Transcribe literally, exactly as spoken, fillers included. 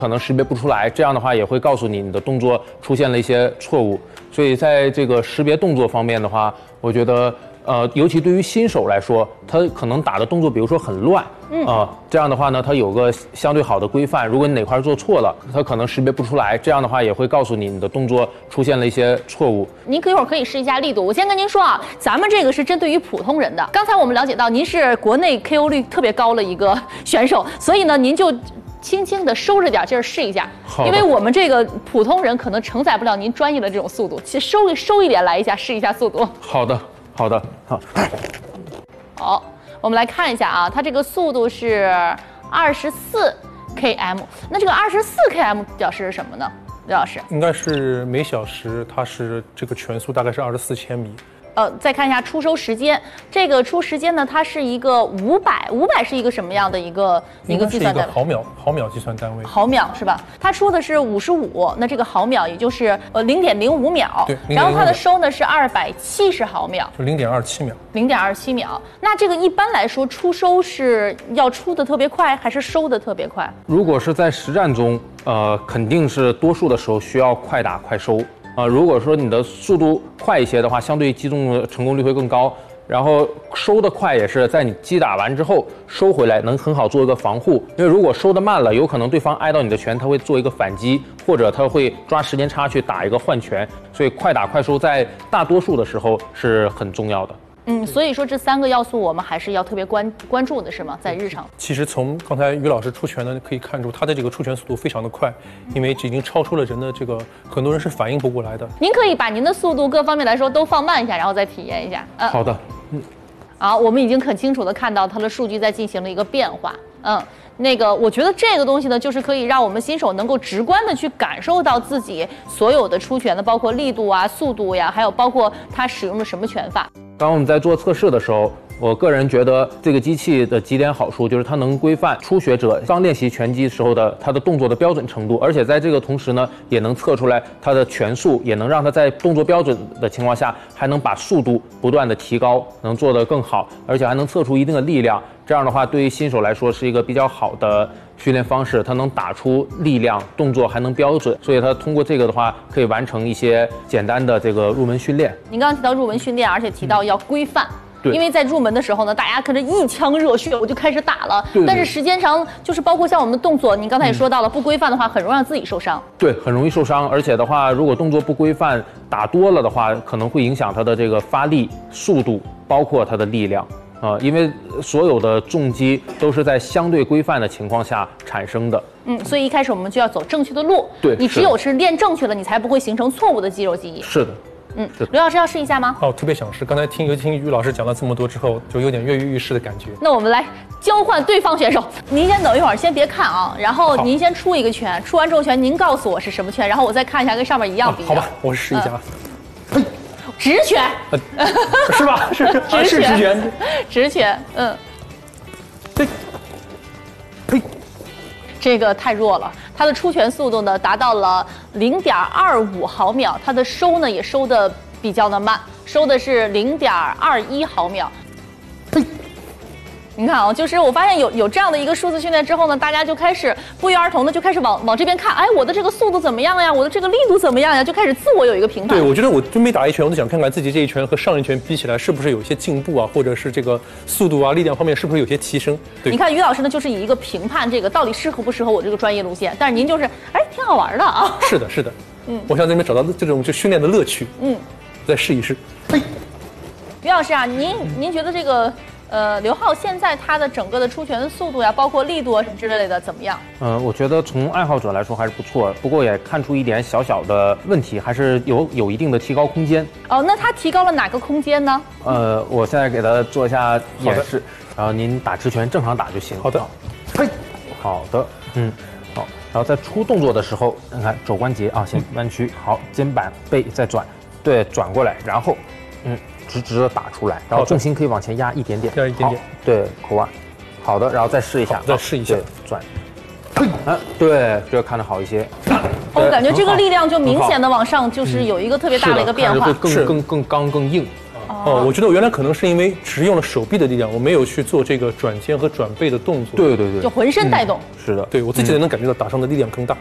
可能识别不出来，这样的话也会告诉你你的动作出现了一些错误。所以在这个识别动作方面的话，我觉得。 呃，尤其对于新手来说，他可能打的动作，比如说很乱，嗯，啊、呃，这样的话呢，他有个相对好的规范。如果你哪块做错了，他可能识别不出来，这样的话也会告诉你你的动作出现了一些错误。 您一会儿可以试一下力度。我先跟您说啊，咱们这个是针对于普通人的。刚才我们了解到，您是国内 K O 率特别高的一个选手，所以呢，您就轻轻的收着点劲儿试一下，因为我们这个普通人可能承载不了您专业的这种速度，其实收一收一点来一下，试一下速度。 好的。 好的，好， 好，我们来看一下啊，它这个速度是二十四 K M， 那这个二十四 K M 表示什么呢？刘老师， 应该是每小时，它是这个全速大概是二十四千米。 呃，再看一下出收时间，这个出时间呢，它是一个五百，五百是一个什么样的一个一个计算单位？ 毫秒，毫秒计算单位。 毫秒是吧？它出的是五十五，那这个毫秒也就是呃零点零五秒。 对。 然后它的收呢是二百七十毫秒， 就零点二七秒。 零点二七秒。那这个一般来说出收是要出的特别快，还是收的特别快？ 如果是在实战中，呃，肯定是多数的时候需要快打快收。 啊、呃，如果说你的速度快一些的话，相对击中的成功率会更高。然后收的快也是在你击打完之后收回来，能很好做一个防护。因为如果收的慢了，有可能对方挨到你的拳，他会做一个反击，或者他会抓时间差去打一个换拳。所以快打快收在大多数的时候是很重要的。 嗯，所以说这三个要素我们还是要特别关关注的，是吗？在日常， 其实从刚才于老师出拳呢，可以看出他的这个出拳速度非常的快，因为已经超出了人的这个，很多人是反应不过来的。 您可以把您的速度各方面来说都放慢一下，然后再体验一下。 嗯，好的，嗯， 好，我们已经很清楚的看到它的数据在进行了一个变化。嗯，那个我觉得这个东西呢，就是可以让我们新手能够直观的去感受到自己所有的出拳的，包括力度啊、速度呀，还有包括它使用的什么拳法。 当我们在做测试的时候，我个人觉得这个机器的几点好处就是它能规范初学者刚练习拳击时候的他的动作的标准程度，而且在这个同时呢，也能测出来他的拳速，也能让他在动作标准的情况下，还能把速度不断的提高，能做得更好，而且还能测出一定的力量。这样的话，对于新手来说是一个比较好的训练方式，它能打出力量，动作还能标准，所以它通过这个的话，可以完成一些简单的这个入门训练。 您刚刚提到入门训练，而且提到要规范。嗯对， 因为在入门的时候呢，大家可能一腔热血我就开始打了， 对对但是时间长，就是包括像我们的动作，您刚才也说到了，不规范的话，很容易让自己受伤。 对，很容易受伤，而且的话，如果动作不规范，打多了的话，可能会影响他的这个发力、速度，包括他的力量啊、呃，因为所有的重击都是在相对规范的情况下产生的。 嗯，所以一开始我们就要走正确的路。 对， 你只有是练正确了，你才不会形成错误的肌肉记忆。 是的。 嗯，刘老师要试一下吗？ 哦，特别想试。刚才听尤其听于老师讲了这么多之后，就有点跃跃欲试的感觉。 那我们来交换对方选手。您先等一会儿，先别看啊。然后您先出一个拳，出完这个拳，您告诉我是什么拳，然后我再看一下跟上面一样不一样。 啊、好吧，我试一下。 嗯、直拳、 呃，是吧？是是直是直拳， 直拳，嗯。 对，呸。 这个太弱了，它的出拳速度呢达到了零点二五毫秒，它的收呢也收的比较的慢，收的是零点二一毫秒。你看啊，就是我发现有有这样的一个数字训练之后呢，大家就开始不约而同的就开始往往这边看，哎，我的这个速度怎么样呀？我的这个力度怎么样呀？就开始自我有一个评判。 对，我觉得我就没打一拳，我就想看看自己这一拳和上一拳比起来是不是有些进步啊，或者是这个速度啊、力量方面是不是有些提升？对， 你看于老师呢，就是以一个评判这个到底适合不适合我这个专业路线，但是您就是哎，挺好玩的啊。 是的，是的，嗯，我想在这边找到这种就训练的乐趣，嗯，再试一试。嘿， 于老师啊，您您觉得这个？ 呃，刘浩现在他的整个的出拳的速度呀，包括力度啊什么之类的，怎么样？ 嗯、呃，我觉得从爱好者来说还是不错，不过也看出一点小小的问题，还是有有一定的提高空间。 哦，那他提高了哪个空间呢？ 呃，我现在给他做一下演示，然后您打直拳正常打就行。 好的， 嘿，好的，嗯，好，然后在出动作的时候，你看肘关节啊，先弯曲，好，肩膀背再转，对，转过来，然后，嗯。 直直的打出来，然后重心可以往前压一点点， 压一点点， 对，口腕，好的，然后再试一下， 再试一下， 转，啊，对，这个看得好一些。 我感觉这个力量就明显的往上，就是有一个特别大的一个变化， 会更更更刚更硬。 哦， 哦，我觉得我原来可能是因为只是用了手臂的力量，我没有去做这个转肩和转背的动作。 对对对， 就浑身带动。 是的， 对我自己也能感觉到打上的力量更大。